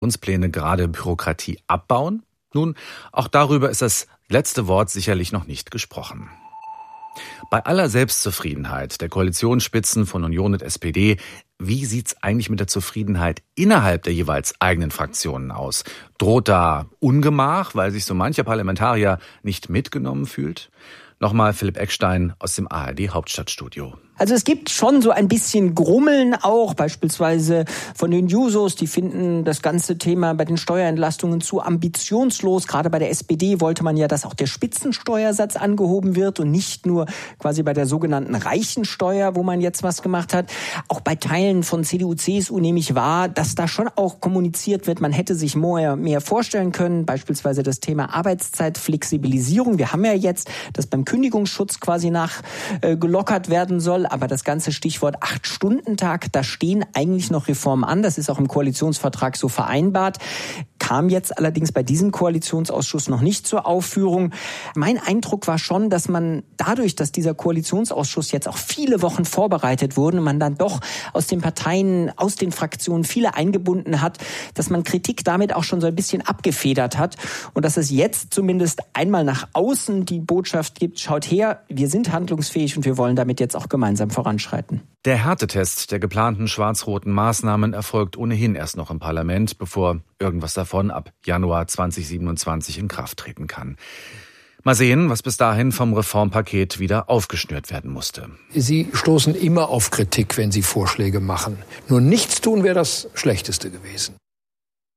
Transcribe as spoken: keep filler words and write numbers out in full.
Koalitionspläne gerade Bürokratie abbauen? Nun, auch darüber ist das letzte Wort sicherlich noch nicht gesprochen. Bei aller Selbstzufriedenheit der Koalitionsspitzen von Union und S P D, wie sieht's eigentlich mit der Zufriedenheit innerhalb der jeweils eigenen Fraktionen aus? Droht da Ungemach, weil sich so mancher Parlamentarier nicht mitgenommen fühlt? Nochmal Philipp Eckstein aus dem A R D Hauptstadtstudio. Also es gibt schon so ein bisschen Grummeln auch, beispielsweise von den Jusos, die finden das ganze Thema bei den Steuerentlastungen zu ambitionslos. Gerade bei der S P D wollte man ja, dass auch der Spitzensteuersatz angehoben wird und nicht nur quasi bei der sogenannten Reichensteuer, wo man jetzt was gemacht hat. Auch bei Teilen von C D U, C S U nehme ich wahr, dass da schon auch kommuniziert wird, man hätte sich mehr, mehr vorstellen können, beispielsweise das Thema Arbeitszeitflexibilisierung. Wir haben ja jetzt, dass beim Kündigungsschutz quasi nachgelockert äh, werden soll. Aber das ganze Stichwort Acht-Stunden-Tag, da stehen eigentlich noch Reformen an. Das ist auch im Koalitionsvertrag so vereinbart. Kam jetzt allerdings bei diesem Koalitionsausschuss noch nicht zur Aufführung. Mein Eindruck war schon, dass man dadurch, dass dieser Koalitionsausschuss jetzt auch viele Wochen vorbereitet wurde und man dann doch aus den Parteien, aus den Fraktionen viele eingebunden hat, dass man Kritik damit auch schon so ein bisschen abgefedert hat und dass es jetzt zumindest einmal nach außen die Botschaft gibt, schaut her, wir sind handlungsfähig und wir wollen damit jetzt auch gemeinsam voranschreiten. Der Härtetest der geplanten schwarz-roten Maßnahmen erfolgt ohnehin erst noch im Parlament, bevor irgendwas davon ab Januar zweitausendsiebenundzwanzig in Kraft treten kann. Mal sehen, was bis dahin vom Reformpaket wieder aufgeschnürt werden musste. Sie stoßen immer auf Kritik, wenn Sie Vorschläge machen. Nur nichts tun wäre das Schlechteste gewesen.